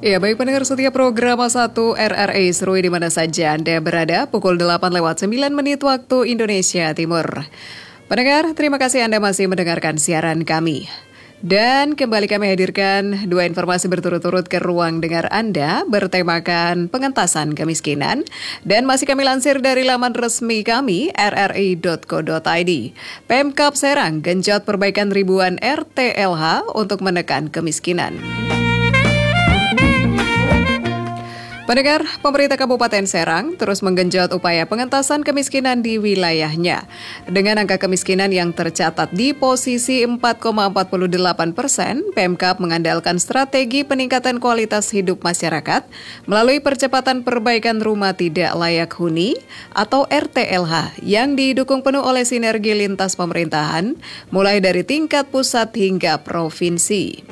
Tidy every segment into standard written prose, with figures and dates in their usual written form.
Ya, baik pendengar setia program A1 RRI Serui di mana saja Anda berada, pukul 8:09 waktu Indonesia Timur. Pendengar, terima kasih Anda masih mendengarkan siaran kami. Dan kembali kami hadirkan dua informasi berturut-turut ke ruang dengar Anda bertemakan pengentasan kemiskinan dan masih kami lansir dari laman resmi kami rri.co.id. Pemkab Serang genjot perbaikan ribuan RTLH untuk menekan kemiskinan. Pendengar, pemerintah Kabupaten Serang terus menggenjot upaya pengentasan kemiskinan di wilayahnya. Dengan angka kemiskinan yang tercatat di posisi 4,48%, Pemkab mengandalkan strategi peningkatan kualitas hidup masyarakat melalui percepatan perbaikan rumah tidak layak huni atau RTLH yang didukung penuh oleh sinergi lintas pemerintahan, mulai dari tingkat pusat hingga provinsi.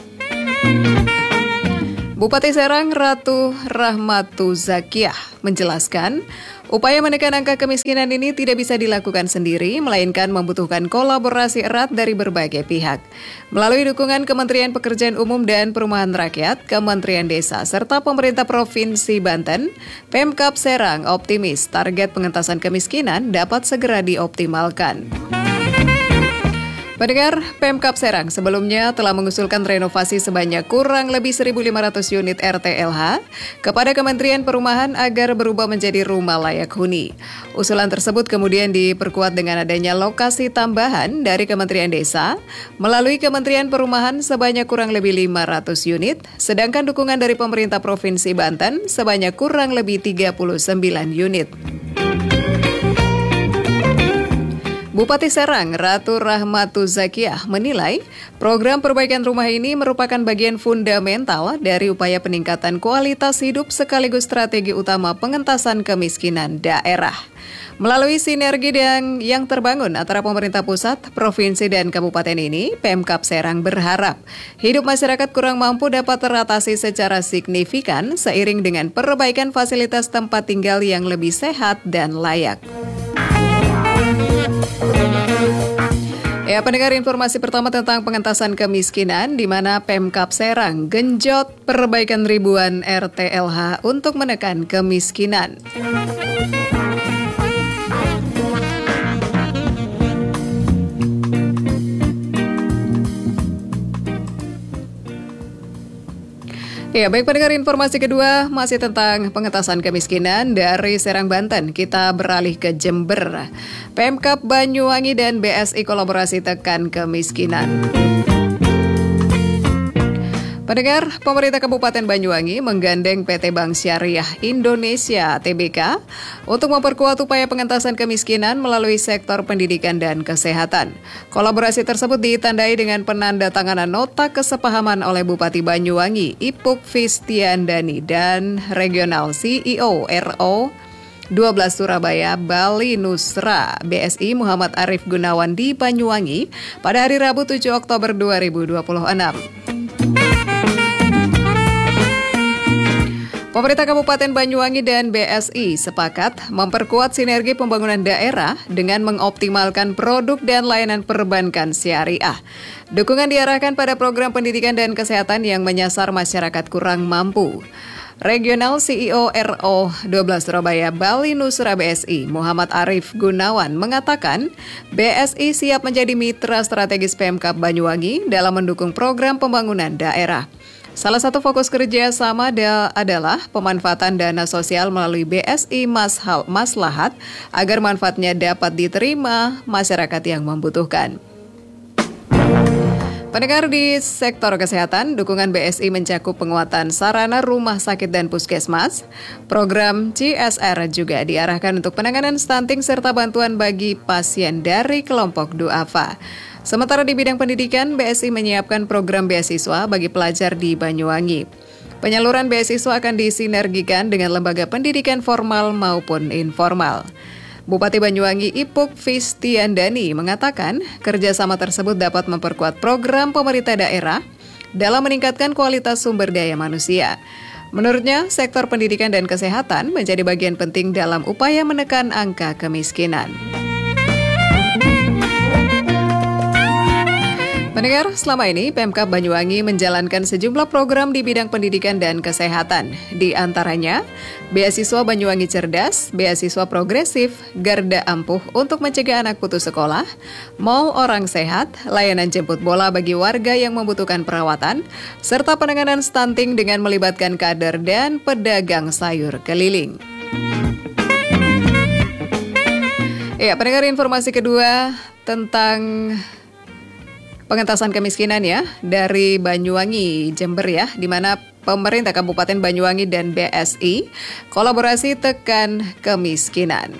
Bupati Serang Ratu Rahmatu Zakiah menjelaskan, upaya menekan angka kemiskinan ini tidak bisa dilakukan sendiri, melainkan membutuhkan kolaborasi erat dari berbagai pihak. Melalui dukungan Kementerian Pekerjaan Umum dan Perumahan Rakyat, Kementerian Desa, serta pemerintah Provinsi Banten, Pemkab Serang optimis target pengentasan kemiskinan dapat segera dioptimalkan. Pendengar, Pemkab Serang sebelumnya telah mengusulkan renovasi sebanyak kurang lebih 1.500 unit RTLH kepada Kementerian Perumahan agar berubah menjadi rumah layak huni. Usulan tersebut kemudian diperkuat dengan adanya lokasi tambahan dari Kementerian Desa melalui Kementerian Perumahan sebanyak kurang lebih 500 unit, sedangkan dukungan dari pemerintah Provinsi Banten sebanyak kurang lebih 39 unit. Bupati Serang Ratu Rahmatu Zakiah menilai program perbaikan rumah ini merupakan bagian fundamental dari upaya peningkatan kualitas hidup sekaligus strategi utama pengentasan kemiskinan daerah. Melalui sinergi yang terbangun antara pemerintah pusat, provinsi, dan kabupaten ini, Pemkab Serang berharap hidup masyarakat kurang mampu dapat teratasi secara signifikan seiring dengan perbaikan fasilitas tempat tinggal yang lebih sehat dan layak. Ya, pendengar, informasi pertama tentang pengentasan kemiskinan di mana Pemkab Serang genjot perbaikan ribuan RTLH untuk menekan kemiskinan. Ya, baik pendengar, informasi kedua masih tentang pengentasan kemiskinan dari Serang, Banten. Kita beralih ke Jember. Pemkab Banyuwangi dan BSI kolaborasi tekan kemiskinan. Pendengar, pemerintah Kabupaten Banyuwangi menggandeng PT Bank Syariah Indonesia (TBK) untuk memperkuat upaya pengentasan kemiskinan melalui sektor pendidikan dan kesehatan. Kolaborasi tersebut ditandai dengan penandatanganan nota kesepahaman oleh Bupati Banyuwangi Ipuk Fistiandani dan Regional CEO RO 12 Surabaya Bali Nusra BSI Muhammad Arif Gunawan di Banyuwangi pada hari Rabu 7 Oktober 2026. Pemerintah Kabupaten Banyuwangi dan BSI sepakat memperkuat sinergi pembangunan daerah dengan mengoptimalkan produk dan layanan perbankan syariah. Dukungan diarahkan pada program pendidikan dan kesehatan yang menyasar masyarakat kurang mampu. Regional CEO RO 12 Surabaya Bali Nusra BSI Muhammad Arif Gunawan mengatakan BSI siap menjadi mitra strategis Pemkab Banyuwangi dalam mendukung program pembangunan daerah. Salah satu fokus kerja sama adalah pemanfaatan dana sosial melalui BSI Maslahat agar manfaatnya dapat diterima masyarakat yang membutuhkan. Pendengar, di sektor kesehatan, dukungan BSI mencakup penguatan sarana rumah sakit dan puskesmas. Program CSR juga diarahkan untuk penanganan stunting serta bantuan bagi pasien dari kelompok duafa. Sementara di bidang pendidikan, BSI menyiapkan program beasiswa bagi pelajar di Banyuwangi. Penyaluran beasiswa akan disinergikan dengan lembaga pendidikan formal maupun informal. Bupati Banyuwangi Ipuk Fistiandani mengatakan kerjasama tersebut dapat memperkuat program pemerintah daerah dalam meningkatkan kualitas sumber daya manusia. Menurutnya, sektor pendidikan dan kesehatan menjadi bagian penting dalam upaya menekan angka kemiskinan. Pendengar, selama ini Pemkab Banyuwangi menjalankan sejumlah program di bidang pendidikan dan kesehatan. Di antaranya, Beasiswa Banyuwangi Cerdas, Beasiswa Progresif, Garda Ampuh untuk mencegah anak putus sekolah, Mall Orang Sehat, layanan jemput bola bagi warga yang membutuhkan perawatan, serta penanganan stunting dengan melibatkan kader dan pedagang sayur keliling. Ya, pendengar, informasi kedua tentang pengentasan kemiskinan ya dari Banyuwangi, Jember ya, di mana pemerintah Kabupaten Banyuwangi dan BSI kolaborasi tekan kemiskinan.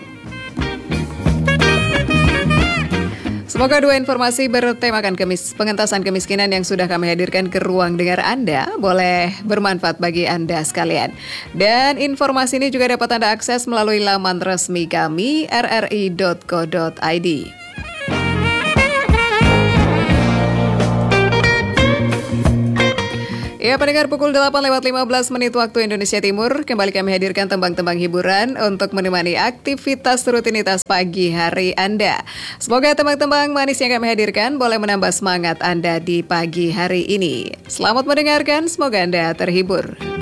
Semoga dua informasi bertemakan pengentasan kemiskinan yang sudah kami hadirkan ke ruang dengar Anda boleh bermanfaat bagi Anda sekalian. Dan informasi ini juga dapat Anda akses melalui laman resmi kami rri.co.id. Ya, pendengar, pukul 8:15 waktu Indonesia Timur, kembali kami hadirkan tembang-tembang hiburan untuk menemani aktivitas rutinitas pagi hari Anda. Semoga tembang-tembang manis yang kami hadirkan boleh menambah semangat Anda di pagi hari ini. Selamat mendengarkan, semoga Anda terhibur.